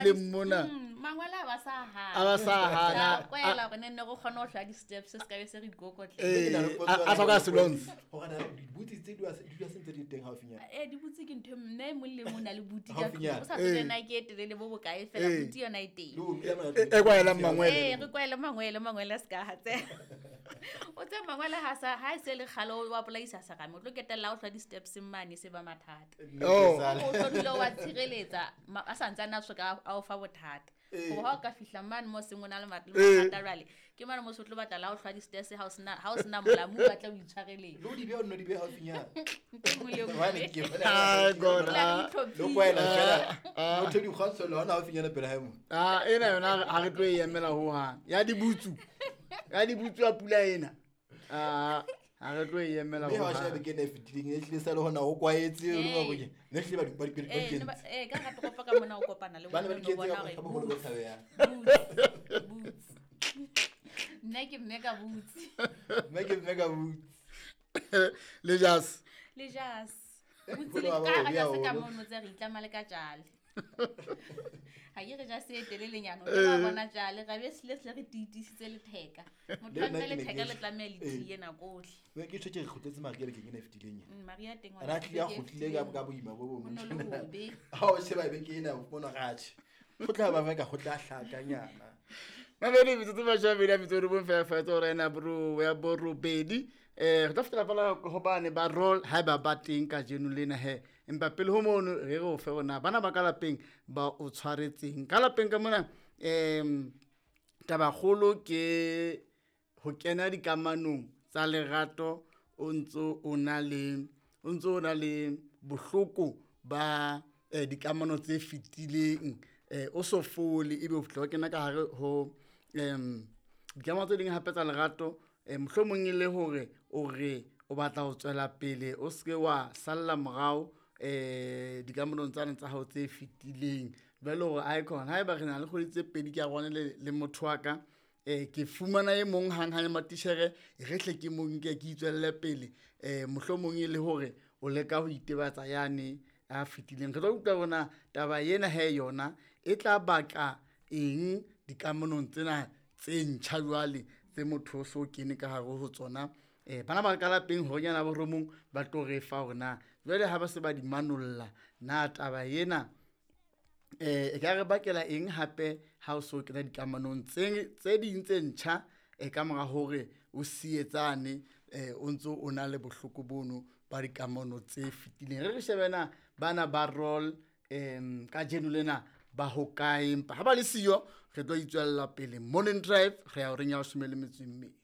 le mona mangwala ba sa ha a ba sa hana kwela go nne go khona go hla di steps se ka be se re go kotle a hloka selons go gana dibutsi tse di sentse di teng haufinyana di butsi ke ntho nne mo le mona le buti ka Haufinyana. o sa tsena ke etelele bo bokae fela buti yona e teng e kwaela mangwele re kwaela mangwele ska hatse o tse mangwele ha e se le khalo wa polaisa sa game o tlo ketella o hla di steps mmane se ba mathata oh o tlo wa tshireletsa a santsa na tso ka a o fa bothata go ha ka fihla man mo sengwe na le mathata rale ke mara mo sotlo batla la o hla di steps house na molamu batla o itshwareleng lo di be no di be haufinyana Bane ah god lo kwaela fela o thodi khotso lo na haufinyana pele ha mo ena yona ha re tlo e emela ho hang ya dibutsu a pula ena ha re tlo e emela me ho ha shebe hang ke ne fitileng e tlisa le hona o kwaetse lo ba go ke ne hle ba di ka ga to kopa ka mona o kopana le bana ba di bona ketse ga bogolo go tlhabeya boots nna ke mega boots mega boots le jas le jas boots le ka ga se ka mono tse re itlama le ka jale ha ke re ja se telelenyano le ba bona jale ga be se re titisitse le theka motho a le theka le tlamela le na kohle me ke tshetse re khotetse mari ke ke ne fitileng maria teng ana tlia go tlile ka boima bo bo no le hobe ha o se ba be ke ena o bona gathi go tla ba ka go tla hlakanyana mabedi bitse ba shabela bitse re bo fa tso rena bro ya borro bedi re tla fetela pala go bane ba roll ha ba teng ka jeno lena he empa pele ho mono re go fe bona bana ba ka lapeng ba o tshwaretseng ka lapeng ka mona tabagolo ke ho kena dikamanong tsa lerato o ntso o na le bohloko ba dikamano tse fitileng o so fole ebe o fitla kena ka hare ho dikamano tse ding hape tsa lerato mohlomong e le hore o batla ho tswela pele o se wa salla morao dikamanong tsa hao tse fitileng bele hore icon ha e ba re na le kgoditse pedi ke a gone le motho wa ka ke fumana e mong hang matishere re hle ke mong ke itswelle pele mohlomong e le hore o leka ho itebatsa yane a fitileng re tla utlwa bona taba yena he yona e tla baka eng dikamanong tsena tse ntjha jwale tse motho so kene ka hare ho tsona bana ba ka lapeng ho nyana bo romong ba tlo re fa hore jwale ha ba se ba di manolla na taba yena e ka re bakela eng hape ha o so kena dikamanong tse ding tse ntjha ka mora hore o sietsane o ntso o na le bohloko bono ba dikamano tse fitileng re shebena bana ba roll ka jeno lena ba hokae empa ha ba le siyo re tlo itswella pele morning drive re ya o renya o shumele metsweng.